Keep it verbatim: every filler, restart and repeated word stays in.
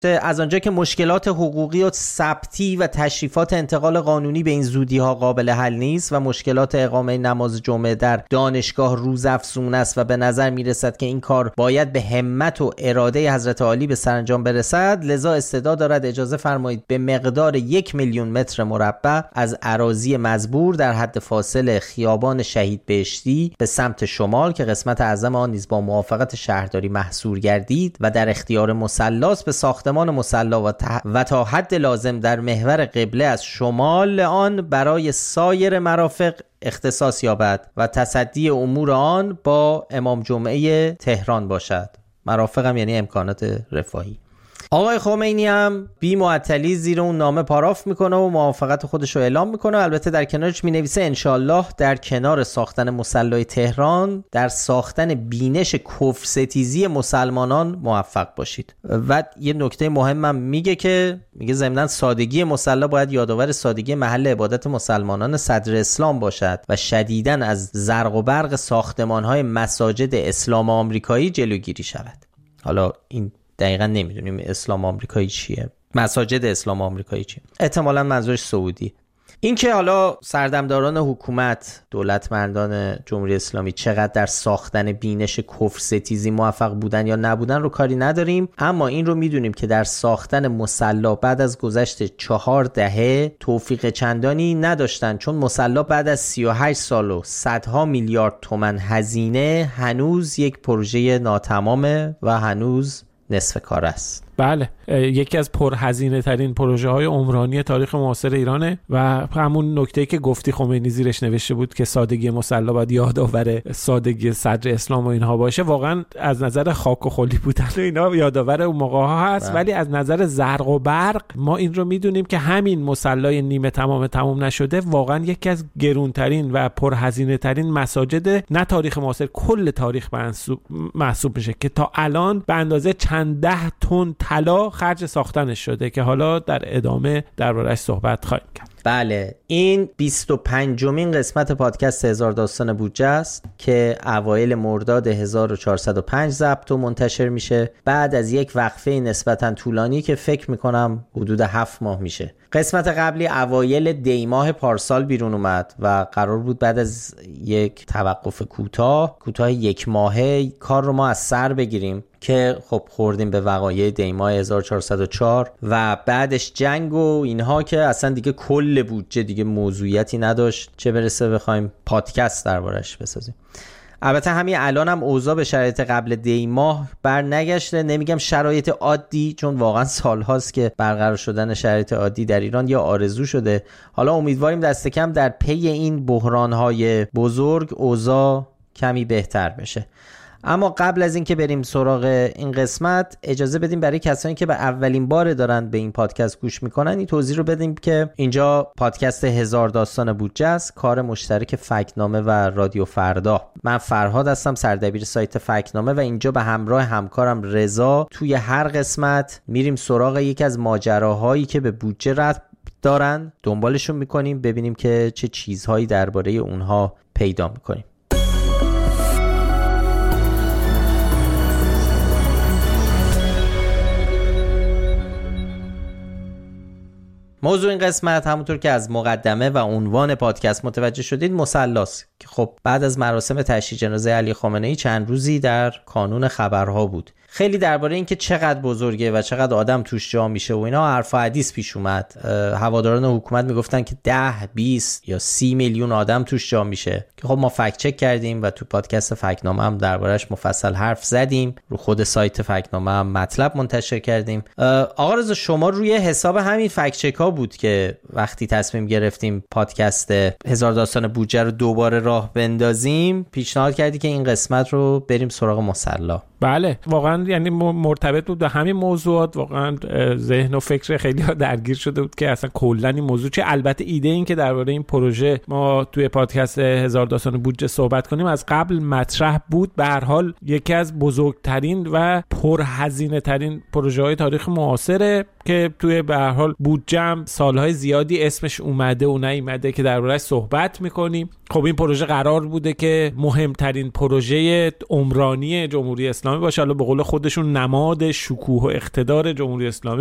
از آنجا که مشکلات حقوقی و ثبتی و تشریفات انتقال قانونی به این زودی ها قابل حل نیست و مشکلات اقامه نماز جمعه در دانشگاه روزافزون است و به نظر می رسد که این کار باید به همت و اراده حضرت عالی به سرانجام برسد، لذا استدعا دارد اجازه فرمایید به مقدار یک میلیون متر مربع از اراضی مزبور در حد فاصل خیابان شهید بهشتی به سمت شمال که قسمت اعظم آن نیز با موافقت شهرداری محصور گردید و در اختیار مصلاست به ساختمان مصلا و, ت... و تا حد لازم در محور قبله از شمال آن برای سایر مرافق اختصاص یابد و تصدی امور آن با امام جمعه تهران باشد. مرافق هم یعنی امکانات رفاهی. آقای خمینی هم بی معطلی زیر اون نامه پاراف میکنه و موافقت خودش رو اعلام میکنه. البته در کنارش مینویسه انشالله در کنار ساختن مصلای تهران در ساختن بینش کفر ستیزی مسلمانان موفق باشید. و یه نکته مهمم میگه که میگه ضمناً سادگی مصلا باید یادآور سادگی محل عبادت مسلمانان صدر اسلام باشد و شدیداً از زرق و برق ساختمان‌های مساجد اسلام آمریکایی جلوگیری شود. حالا این دقیقا نمیدونیم اسلام آمریکایی چیه، مساجد اسلام آمریکایی چیه، احتمالاً منظورش سعودی. این که حالا سردمداران حکومت، دولتمندان جمهوری اسلامی چقدر در ساختن بینش کفر ستیزی موفق بودن یا نبودن رو کاری نداریم، اما این رو میدونیم که در ساختن مصلا بعد از گذشت چهار دهه توفیق چندانی نداشتن، چون مصلا بعد از سی و هشت سال و صدها میلیارد تومان هزینه هنوز یک پروژه ناتمامه و هنوز نصف کار است. بله، یکی از پرهزینه ترین پروژه های عمرانی تاریخ معاصر ایرانه و همون نکته‌ای که گفتی خمینی زیرش نوشته بود که سادگی مصلا باید یادآور سادگی صدر اسلام و اینها باشه، واقعا از نظر خاک و خلی بودن و اینا یادآور اون موقع ها هست. بله. ولی از نظر زرق و برق ما این رو میدونیم که همین مصلای نیمه تمام تمام نشده واقعا یکی از گرونترین و پرهزینه ترین مساجد نه تاریخ معاصر، کل تاریخ محسوب میشه که تا الان به اندازه چند ده تن طلا خرج ساختنش شده که حالا در ادامه درباره‌اش صحبت خواهیم کرد. بله، این بیست و پنجمین قسمت پادکست هزار داستان بودجه است که اوایل مرداد هزار و چهارصد و پنج ضبط و منتشر میشه بعد از یک وقفه نسبتاً طولانی که فکر میکنم حدود هفت ماه میشه. قسمت قبلی اوایل دی ماه پارسال بیرون اومد و قرار بود بعد از یک توقف کوتاه کوتاه یک ماهه کار رو ما از سر بگیریم که خب خوردیم به وقایع دی ماه هزار و چهارصد و چهار و بعدش جنگ و اینها که اصلا دیگه کل بودجه دیگه موضوعیتی نداشت، چه برسه بخوایم پادکست دربارش بسازیم. البته همین الان هم اوضاع به شرایط قبل دی ماه بر نگشته، نمیگم شرایط عادی چون واقعا سالهاست که برقرار شدن شرایط عادی در ایران یا آرزو شده. حالا امیدواریم دست کم در پی این بحران‌های بزرگ اوضاع کمی بهتر بشه. اما قبل از این که بریم سراغ این قسمت اجازه بدیم برای کسانی که به اولین بار دارن به این پادکست گوش میکنن این توضیح رو بدیم که اینجا پادکست هزار داستان بودجه است، کار مشترک فکت‌نامه و رادیو فردا. من فرهاد هستم، سردبیر سایت فکت‌نامه و اینجا به همراه همکارم رضا توی هر قسمت میریم سراغ یکی از ماجراهایی که به بودجه ربط دارن، دنبالشون میکنیم ببینیم که چه چیزهایی درباره اونها پیدا میکنیم. موضوع این قسمت همونطور که از مقدمه و عنوان پادکست متوجه شدید مصلاست که خب بعد از مراسم تشییع جنازه علی خامنه‌ای چند روزی در کانون خبرها بود. خیلی درباره این که چقدر بزرگه و چقدر آدم توش جا میشه و اینا حرف و حدیث پیش اومد. هواداران حکومت میگفتن که ده، بیست یا سی میلیون آدم توش جا میشه که خب ما فکت چک کردیم و تو پادکست فکت‌نامه هم دربارش مفصل حرف زدیم، رو خود سایت فکت‌نامه هم مطلب منتشر کردیم. آقا رضا شما روی حساب همین فکت چک ها بود که وقتی تصمیم گرفتیم پادکست هزار داستان بودجه رو دوباره راه بندازیم پیشنهاد کردی که این قسمت رو بریم سراغ مصلا. بله واقعا یعنی مرتبط بود به همین موضوعات، واقعا ذهن و فکر خیلی ها درگیر شده بود که اصلا کلا این موضوع چه. البته ایده این که درباره این پروژه ما توی پادکست هزار داستان بودجه صحبت کنیم از قبل مطرح بود. به هر حال یکی از بزرگترین و پرهزینه ترین پروژه های تاریخ معاصره که توی به هر حال بودجه سالهای زیادی اسمش اومده و نیومده که درباره‌اش صحبت میکنیم. خب این پروژه قرار بوده که مهمترین پروژه عمرانی جمهوری اسلامی باشه، حالا به قول خودشون نماد شکوه و اقتدار جمهوری اسلامی